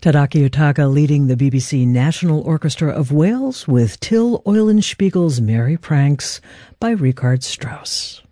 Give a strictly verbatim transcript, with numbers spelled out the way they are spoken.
Tadaki Utaga leading the B B C National Orchestra of Wales with Till Eulenspiegel's Merry Pranks by Richard Strauss.